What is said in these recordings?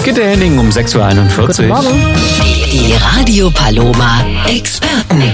Gitte Henning um 6.41 Uhr. Guten Morgen. Die Radio Paloma Experten.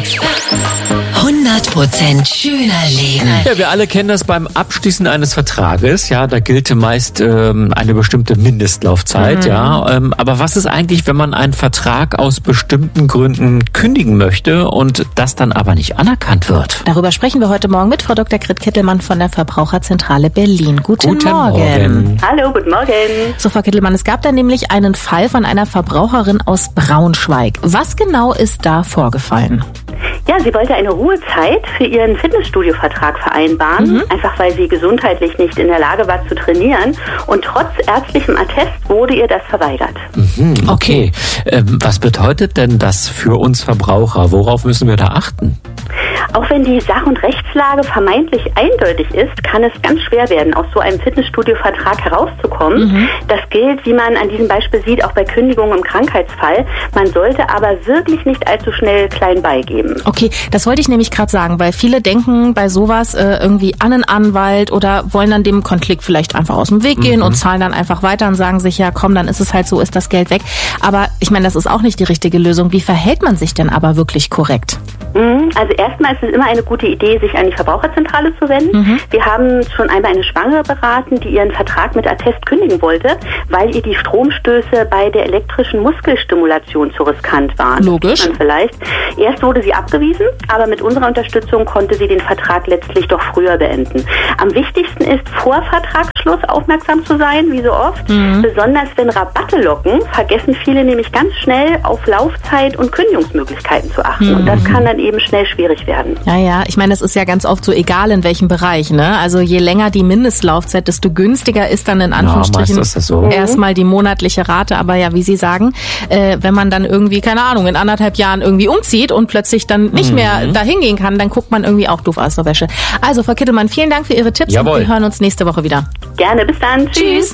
100% schöner Leben. Ja, wir alle kennen das beim Abschließen eines Vertrages. Ja, da gilt meist eine bestimmte Mindestlaufzeit. Ja, aber was ist eigentlich, wenn man einen Vertrag aus bestimmten Gründen kündigen möchte und das dann aber nicht anerkannt wird? Darüber sprechen wir heute Morgen mit Frau Dr. Grit Kittelmann von der Verbraucherzentrale Berlin. Guten Morgen. Hallo, guten Morgen. So, Frau Kittelmann, es gab da nämlich einen Fall von einer Verbraucherin aus Braunschweig. Was genau ist da vorgefallen? Ja, sie wollte eine Ruhezeit für ihren Fitnessstudio-Vertrag vereinbaren, einfach weil sie gesundheitlich nicht in der Lage war zu trainieren. Und trotz ärztlichem Attest wurde ihr das verweigert. Okay, was bedeutet denn das für uns Verbraucher? Worauf müssen wir da achten? Auch wenn die Sach- und Rechtslage vermeintlich eindeutig ist, kann es ganz schwer werden, aus so einem Fitnessstudio-Vertrag herauszukommen. Das gilt, wie man an diesem Beispiel sieht, auch bei Kündigungen im Krankheitsfall. Man sollte aber wirklich nicht allzu schnell klein beigeben. Okay, das wollte ich nämlich gerade sagen, weil viele denken bei sowas irgendwie an einen Anwalt oder wollen dann dem Konflikt vielleicht einfach aus dem Weg gehen und zahlen dann einfach weiter und sagen sich, ja komm, dann ist es halt so, ist das Geld weg. Aber ich meine, das ist auch nicht die richtige Lösung. Wie verhält man sich denn aber wirklich korrekt? Also erstmal ist es immer eine gute Idee, sich an die Verbraucherzentrale zu wenden. Wir haben schon einmal eine Schwangere beraten, die ihren Vertrag mit Attest kündigen wollte, weil ihr die Stromstöße bei der elektrischen Muskelstimulation zu riskant waren. Logisch. Das vielleicht. Erst wurde sie abgewiesen, aber mit unserer Unterstützung konnte sie den Vertrag letztlich doch früher beenden. Am wichtigsten ist, vor Vertragsschluss aufmerksam zu sein, wie so oft. Besonders wenn Rabatte locken, vergessen viele nämlich ganz schnell auf Laufzeit und Kündigungsmöglichkeiten zu achten. Und das kann dann eben schnell schwierig werden. Ja, ich meine, es ist ja ganz oft so, egal in welchem Bereich, ne? Also je länger die Mindestlaufzeit, desto günstiger ist dann in Anführungsstrichen meist ist das so. Erstmal die monatliche Rate. Aber ja, wie Sie sagen, wenn man dann irgendwie, keine Ahnung, in 1,5 Jahren irgendwie umzieht und plötzlich dann nicht mehr dahin gehen kann, dann guckt man irgendwie auch doof aus der Wäsche. Also, Frau Kittelmann, vielen Dank für Ihre Tipps. Jawohl. Und wir hören uns nächste Woche wieder. Gerne, bis dann. Tschüss.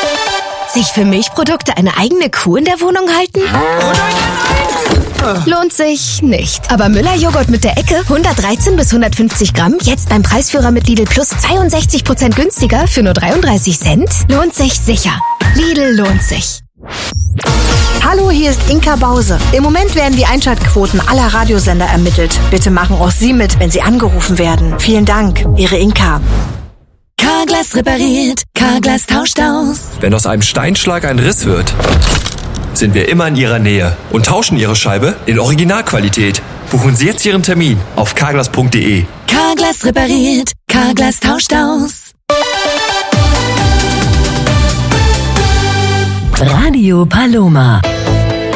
Sich für Milchprodukte eine eigene Kuh in der Wohnung halten? Lohnt sich nicht. Aber Müller-Joghurt mit der Ecke, 113 bis 150 Gramm, jetzt beim Preisführer mit Lidl Plus 62% günstiger für nur 33 Cent? Lohnt sich sicher. Lidl lohnt sich. Hallo, hier ist Inka Bause. Im Moment werden die Einschaltquoten aller Radiosender ermittelt. Bitte machen auch Sie mit, wenn Sie angerufen werden. Vielen Dank, Ihre Inka. Carglass repariert, Carglass tauscht aus. Wenn aus einem Steinschlag ein Riss wird, sind wir immer in Ihrer Nähe und tauschen Ihre Scheibe in Originalqualität. Buchen Sie jetzt Ihren Termin auf carglass.de. Carglass repariert, Carglass tauscht aus. Radio Paloma.